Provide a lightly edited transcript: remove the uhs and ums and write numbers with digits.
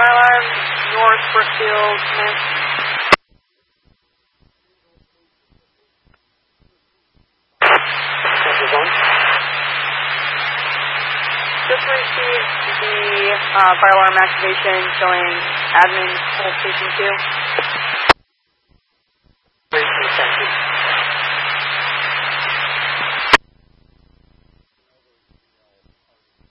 fire alarm, North Brookfield, command. Just received the fire alarm activation showing admin full station 2.